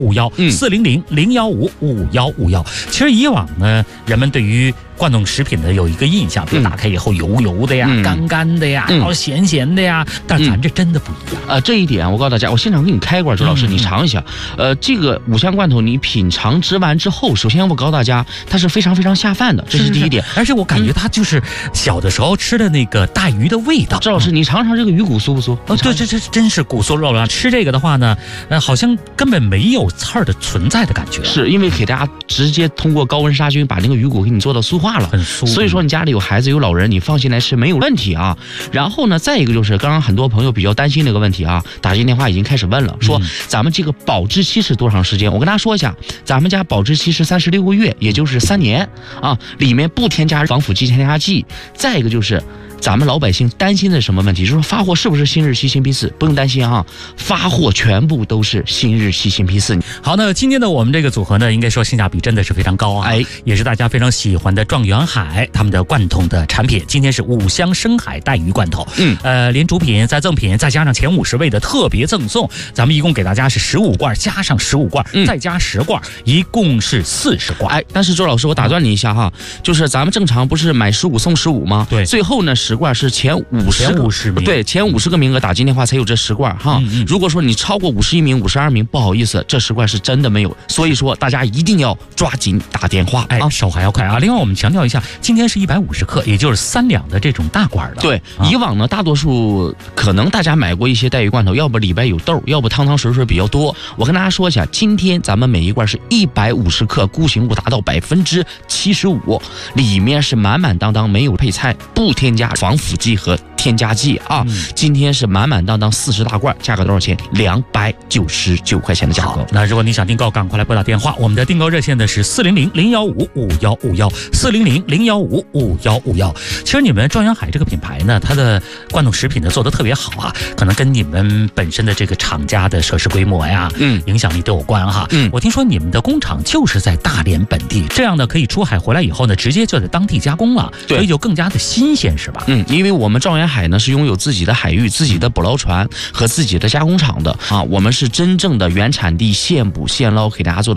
400-015-5151。其实以往呢，人们对于罐头食品的有一个印象，比如打开以后油油的呀、干干的呀，然后咸咸的呀，但是咱这真的不一样。 这一点我告诉大家，我现场给你开罐，周老师你尝一下。这个五香罐头你品尝吃完之后，首先我告诉大家，它是非常非常下饭的，这是第一点。 而且我感觉它就是小的时候吃的那个大鱼的味道。 周老师，你尝尝这个鱼骨酥不酥？ 对，这真是骨酥肉啊！吃这个的话呢，好像根本没有刺儿的存在的感觉。 是因为给大家直接通过高温杀菌把那个鱼骨给你做到酥化了， 很酥。 所以说你家里有孩子有老人，你放心来吃没有问题啊。然后呢，再一个就是刚刚很多朋友比较担心那个问题啊，打进电话已经开始问了，说咱们这个保质期是多长时间？我跟大家说一下，咱们家保质期是36个月，也就是3年啊，里面不添加防腐剂、添加剂。再一个就是咱们老百姓担心的什么问题，就是说发货是不是新日期新批次？不用担心啊，发货全部都是新日期新批次。 好，那今天的我们这个组合呢，应该说性价比真的是非常高啊，也是大家非常喜欢的状元海他们的罐头的产品。今天是五香深海带鱼罐头，连主品再赠品，再加上前50位的特别赠送，咱们一共给大家是15罐，加上15罐，再加10罐，一共是40罐。 但是周老师，我打断你一下哈，就是咱们正常不是买15送15吗？ 对， 最后呢10罐是前50名，对，前50个名额打进电话才有这10罐哈。如果说你超过51名、52名，不好意思，这10罐是真的没有。所以说大家一定要抓紧打电话啊， 手还要快啊。另外我们强调一下，今天是150克，也就是3两的这种大罐的。 对，以往呢大多数可能大家买过一些带鱼罐头，要不里边有豆，要不汤汤水水比较多。我跟大家说一下，今天咱们每一罐是150克，固形物达到75%，里面是满满当当，没有配菜，不添加防腐剂和添加剂啊。今天是满满当当40大罐，价格多少钱？299块钱的价格。 那如果你想订购，赶快来拨打电话，我们的订购热线的是400-015-5151，400-015-5151。其实你们状元海这个品牌呢，它的罐头食品呢做得特别好啊，可能跟你们本身的这个厂家的设施规模呀、影响力都有关哈。我听说你们的工厂就是在大连本地，这样呢可以出海回来以后呢，直接就在当地加工了，所以就更加的新鲜，是吧？ 因为我们状元海呢是拥有自己的海域、自己的捕捞船和自己的加工厂的啊，我们是真正的原产地现捕现捞，给大家做的